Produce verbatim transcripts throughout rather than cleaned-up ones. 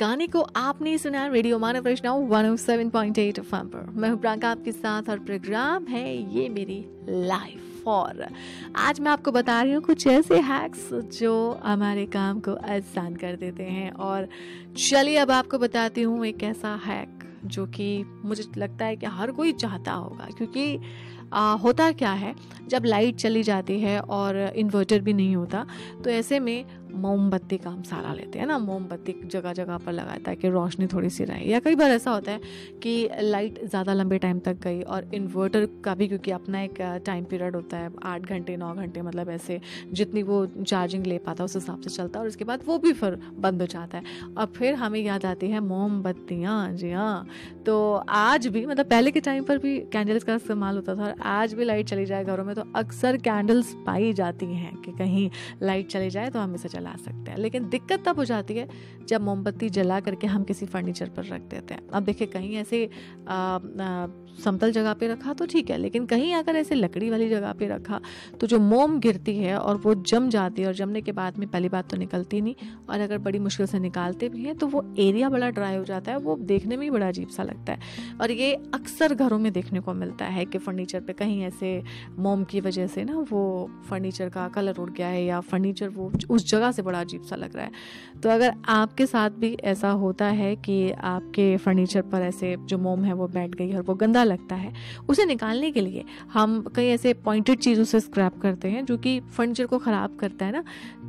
गाने को आपने सुना रेडियो मानव रचना one O seven point eight FM पर। मैं हूं प्रियंका आपके साथ और प्रोग्राम है ये मेरी लाइफ। और आज मैं आपको बता रही हूँ कुछ ऐसे हैक्स जो हमारे काम को आसान कर देते हैं। और चलिए अब आपको बताती हूँ एक ऐसा हैक जो कि मुझे लगता है कि हर कोई चाहता होगा, क्योंकि आ, होता क्या है जब लाइट चली जाती है और इन्वर्टर भी नहीं होता तो ऐसे में मोमबत्ती काम सारा लेते हैं ना। मोमबत्ती जगह जगह पर लगाता है कि रोशनी थोड़ी सी रहे। या कई बार ऐसा होता है कि लाइट ज़्यादा लंबे टाइम तक गई और इन्वर्टर का भी, क्योंकि अपना एक टाइम पीरियड होता है आठ घंटे नौ घंटे, मतलब ऐसे जितनी वो चार्जिंग ले पाता है उस हिसाब से चलता है और उसके बाद वो भी फिर बंद हो जाता है। और फिर हमें याद आती है मोमबत्तियाँ। जी हाँ, तो आज भी, मतलब पहले के टाइम पर भी कैंडल्स का इस्तेमाल होता था और आज भी लाइट चली जाए घरों में तो अक्सर कैंडल्स पाई जाती हैं कि कहीं लाइट चली जाए तो हम इसे जला सकते हैं। लेकिन दिक्कत तब हो जाती है जब मोमबत्ती जला करके हम किसी फर्नीचर पर रख देते हैं। अब देखिए कहीं ऐसे आ, आ, समतल जगह पे रखा तो ठीक है, लेकिन कहीं अगर ऐसे लकड़ी वाली जगह पे रखा तो जो मोम गिरती है और वो जम जाती है और जमने के बाद में पहली बात तो निकलती नहीं, और अगर बड़ी मुश्किल से निकालते भी हैं तो वो एरिया बड़ा ड्राई हो जाता है, वो देखने में ही बड़ा अजीब सा लगता है। और ये अक्सर घरों में देखने को मिलता है कि फर्नीचर पे कहीं ऐसे मोम की वजह से ना वो फर्नीचर का कलर उड़ गया है या फर्नीचर वो उस जगह से बड़ा अजीब सा लग रहा है। तो अगर आपके साथ भी ऐसा होता है कि आपके फर्नीचर पर ऐसे जो मोम है वो बैठ गई और वो गंदा लगता है, उसे निकालने के लिए हम कई ऐसे पॉइंटेड चीज़ों से स्क्रैप करते हैं जो कि फर्नीचर को ख़राब करता है ना।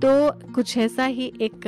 तो कुछ ऐसा ही एक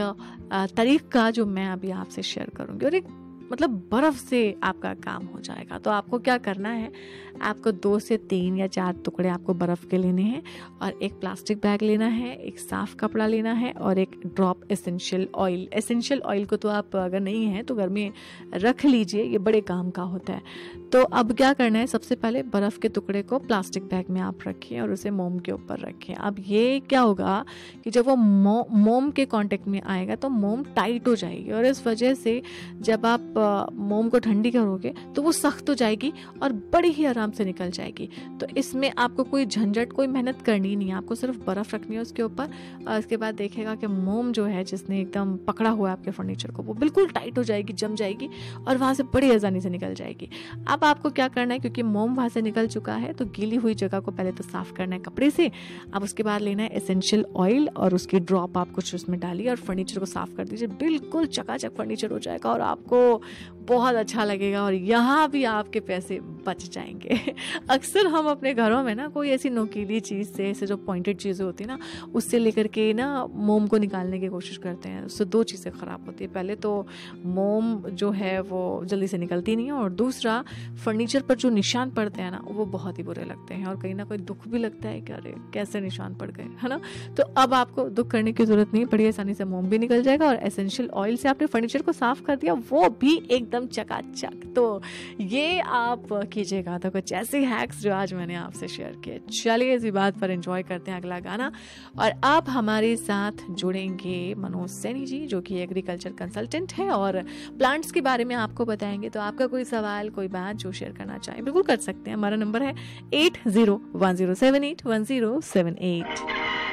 तरीका जो मैं अभी आपसे शेयर करूँगी, और एक मतलब बर्फ़ से आपका काम हो जाएगा। तो आपको क्या करना है, आपको दो से तीन या चार टुकड़े आपको बर्फ़ के लेने हैं और एक प्लास्टिक बैग लेना है, एक साफ़ कपड़ा लेना है और एक drop essential oil. Essential oil को तो आप अगर नहीं है तो घर में रख लीजिए, ये बड़े काम का होता है। तो अब क्या करना है, सबसे पहले बर्फ़ के टुकड़े को प्लास्टिक बैग में आप रखिए और उसे मोम के ऊपर रखें। अब ये क्या होगा कि जब वो मो, मोम के कांटेक्ट में आएगा तो मोम टाइट हो जाएगी और इस वजह से जब आप मोम को ठंडी करोगे तो वो सख्त हो जाएगी और बड़ी ही आराम से निकल जाएगी। तो इसमें आपको कोई झंझट, कोई मेहनत करनी नहीं है, आपको सिर्फ बर्फ़ रखनी है उसके ऊपर और उसके बाद देखिएगा कि मोम जो है जिसने एकदम पकड़ा हुआ है आपके फर्नीचर को वो बिल्कुल टाइट हो जाएगी, जम जाएगी और वहाँ से बड़ी आसानी से निकल जाएगी। अब आपको क्या करना है, क्योंकि मोम वहाँ से निकल चुका है तो गीली हुई जगह को पहले तो साफ करना है कपड़े से। अब उसके बाद लेना है एसेंशियल ऑयल और उसकी ड्रॉप आप कुछ उसमें डालिए और फर्नीचर को साफ कर दीजिए। बिल्कुल चकाचक फर्नीचर हो जाएगा और आपको बहुत अच्छा लगेगा और यहाँ भी आपके पैसे बच जाएंगे। अक्सर हम अपने घरों में ना कोई ऐसी नोकीली चीज़ से, ऐसे जो पॉइंटेड चीज़ें होती है ना, उससे लेकर के ना मोम को निकालने की कोशिश करते हैं। उससे दो चीज़ें ख़राब होती है, पहले तो मोम जो है वो जल्दी से निकलती नहीं है और दूसरा फर्नीचर पर जो निशान पड़ते हैं ना वो बहुत ही बुरे लगते हैं और कहीं ना कोई दुख भी लगता है कि अरे कैसे निशान पड़ गए, है ना। तो अब आपको दुख करने की ज़रूरत नहीं पड़ी, आसानी से मोम भी निकल जाएगा और एसेंशियल ऑयल से आपने फर्नीचर को साफ कर दिया, वो भी एकदम चकाचक। तो ये आप कीजिएगा। तो कुछ ऐसे हैक्स जो आज मैंने आपसे शेयर किए। चलिए इसी बात पर एंजॉय करते हैं अगला गाना। और अब हमारे साथ जुड़ेंगे मनोज सैनी जी जो कि एग्रीकल्चर कंसल्टेंट है और प्लांट्स के बारे में आपको बताएंगे। तो आपका कोई सवाल, कोई बात जो शेयर करना चाहें बिल्कुल कर सकते हैं। हमारा नंबर है eight zero one zero seven eight one zero seven eight.